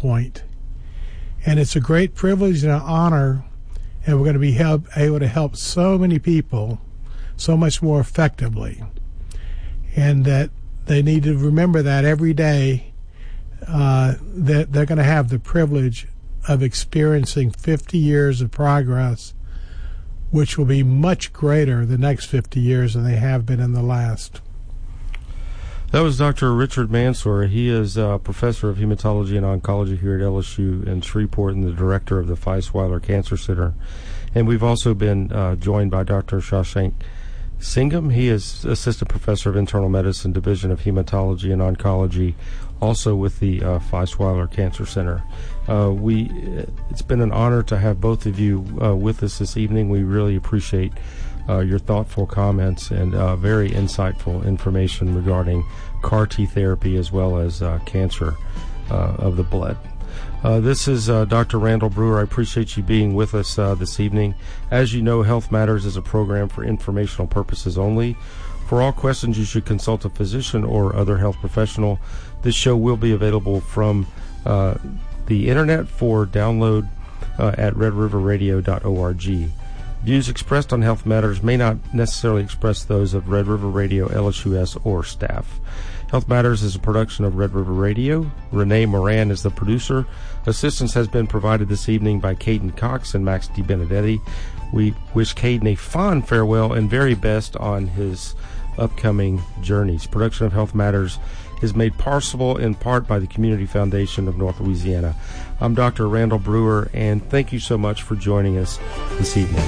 point. And it's a great privilege and an honor, and we're going to be able to help so many people so much more effectively. And that they need to remember that every day, that they're going to have the privilege of experiencing 50 years of progress, which will be much greater the next 50 years than they have been in the last. That was Dr. Richard Mansour. He is a professor of hematology and oncology here at LSU in Shreveport and the director of the Feisweiler Cancer Center. And we've also been joined by Dr. Shashank Singham. He is assistant professor of internal medicine, division of hematology and oncology, also with the Feisweiler Cancer Center. It's been an honor to have both of you with us this evening. We really appreciate your thoughtful comments and very insightful information regarding CAR T therapy as well as cancer of the blood. This is Dr. Randall Brewer. I appreciate you being with us this evening. As you know, Health Matters is a program for informational purposes only. For all questions, you should consult a physician or other health professional. This show will be available from the internet for download at redriverradio.org. Views expressed on Health Matters may not necessarily express those of Red River Radio, LSUS, or staff. Health Matters is a production of Red River Radio. Renee Moran is the producer. Assistance has been provided this evening by Caden Cox and Max DiBenedetti. We wish Caden a fond farewell and very best on his upcoming journeys. Production of Health Matters is made possible in part by the Community Foundation of North Louisiana. I'm Dr. Randall Brewer, and thank you so much for joining us this evening.